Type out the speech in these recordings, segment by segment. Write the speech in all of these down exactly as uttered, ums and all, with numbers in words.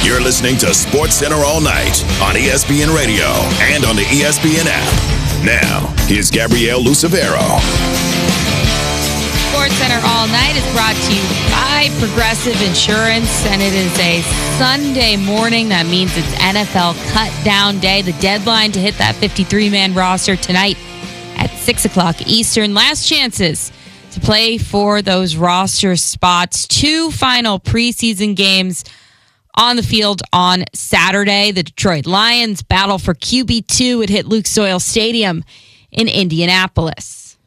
You're listening to SportsCenter All Night on E S P N Radio and on the E S P N app. Now, here's Gabrielle Lucevero. SportsCenter All Night is brought to you by Progressive Insurance, and it is a Sunday morning. That means it's N F L Cut Down Day. The deadline to hit that fifty-three man roster tonight at six o'clock Eastern. Last chances to play for those roster spots. Two final preseason games on the field on Saturday. The Detroit Lions battle for Q B two. It hit Lucas Oil Stadium in Indianapolis.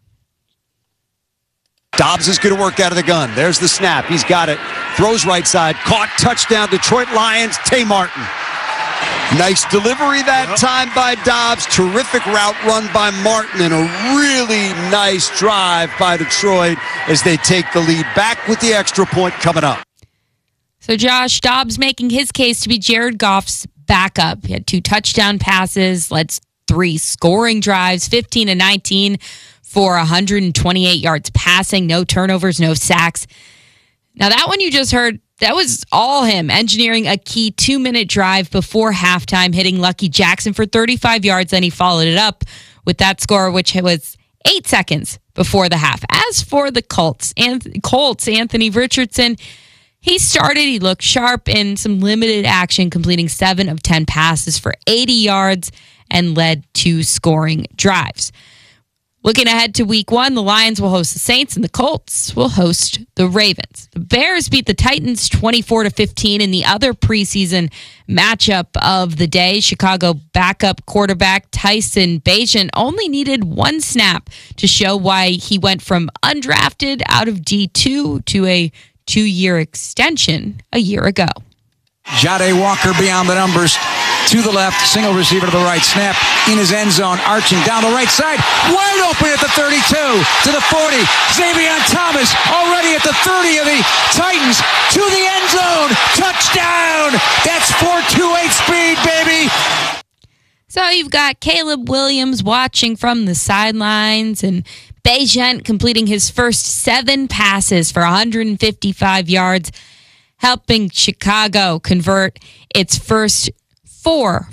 Dobbs is going to work out of the gun. There's the snap. He's got it. Throws right side. Caught. Touchdown. Detroit Lions. Tay Martin. Nice delivery that yep. time by Dobbs. Terrific route run by Martin. And a really nice drive by Detroit as they take the lead back with the extra point coming up. So Josh Dobbs making his case to be Jared Goff's backup. He had two touchdown passes, led three scoring drives, fifteen and nineteen for one hundred twenty-eight yards passing, no turnovers, no sacks. Now that one you just heard, that was all him, engineering a key two-minute drive before halftime, hitting Lucky Jackson for thirty-five yards. Then he followed it up with that score, which was eight seconds before the half. As for the Colts, Anth- Colts Anthony Richardson, he started, he looked sharp in some limited action, completing seven of ten passes for eighty yards and led two scoring drives. Looking ahead to week one, the Lions will host the Saints and the Colts will host the Ravens. The Bears beat the Titans twenty-four to fifteen in the other preseason matchup of the day. Chicago backup quarterback Tyson Bagent only needed one snap to show why he went from undrafted out of D two to a two-year extension a year ago. Jade Walker beyond the numbers. To the left, single receiver to the right, snap in his end zone, arching down the right side, wide open at the thirty-two, to the forty, Xavier Thomas already at the thirty of the Titans, to the end zone, touchdown! That's four twenty-eight speed, baby! So you've got Caleb Williams watching from the sidelines, and Bagent completing his first seven passes for one hundred fifty-five yards, helping Chicago convert its first four